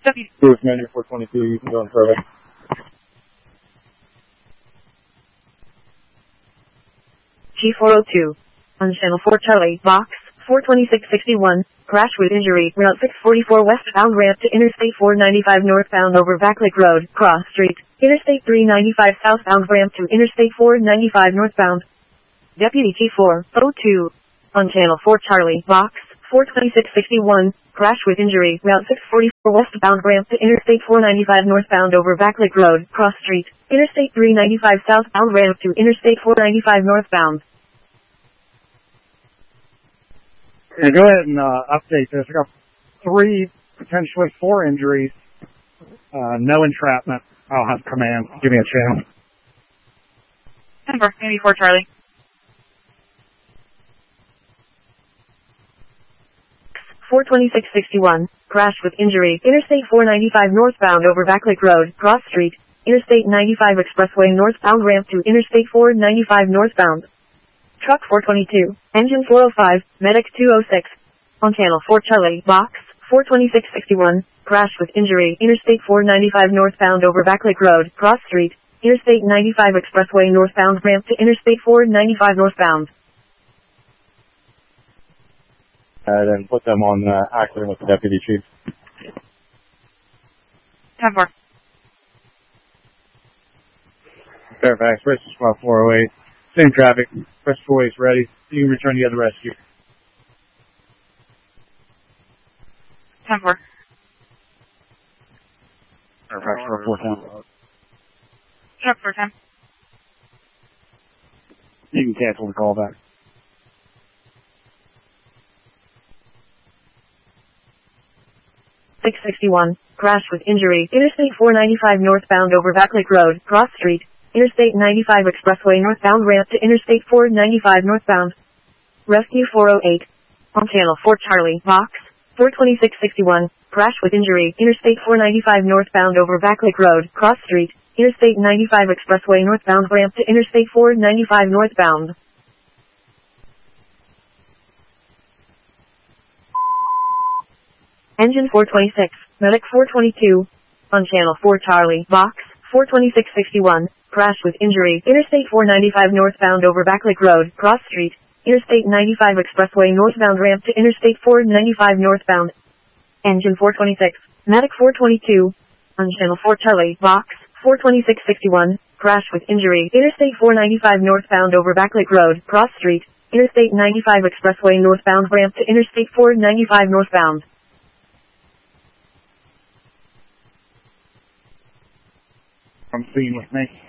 Deputy. Bruce Manager 422, you can go in further. G402. On Channel 4 Charlie, Box 42661, crash with injury, Route 644 westbound ramp to Interstate 495 northbound over Backlick Road, Cross Street, Interstate 395 southbound ramp to Interstate 495 northbound. Deputy G402. On Channel 4 Charlie, Box 42661, crash with injury, Route 644 westbound ramp to Interstate 495 northbound over Backlick Road, Cross Street, Interstate 395 southbound ramp to Interstate 495 northbound. Yeah, go ahead and update this. I got 3, potentially 4 injuries. No entrapment. I'll have command. Give me a channel. 10-4, Unity 4 Charlie. Four 2661, crash with injury, Interstate 495 northbound over Backlick Road, Cross Street, Interstate 95 expressway northbound ramp to Interstate 495 northbound. Truck 422, engine 405, medic 206. On Channel 4 Charlie, Box 42661, crash with injury, Interstate 495 northbound over Backlick Road, Cross Street, Interstate 95 expressway northbound ramp to Interstate 495 northbound. Then put them on accident with the Deputy Chief. 10-4. Fairfax, Bristol Squad 408. Same traffic. Press 4 is ready. You can return the other rescue. 10-4. Fairfax, 410. Truck 410. You can cancel the call back. 661, crash with injury, Interstate 495 northbound over Backlick Road, Cross Street, Interstate 95 expressway northbound ramp to Interstate 495 northbound. Rescue 408. On Channel 4 Charlie, Box 42661, crash with injury, Interstate 495 northbound over Backlick Road, Cross Street, Interstate 95 expressway northbound ramp to Interstate 495 northbound. Engine 426, Medic 422. On Channel 4 Charlie, Box 42661, crash with injury, Interstate 495 northbound over Backlick Road, Cross Street, Interstate 95 expressway northbound ramp to Interstate 495 northbound. Engine 426, Medic 422. On Channel 4 Charlie, Box 42661, crash with injury, Interstate 495 northbound over Backlick Road, Cross Street, Interstate 95 expressway northbound ramp to Interstate 495 northbound. I'm seeing with me.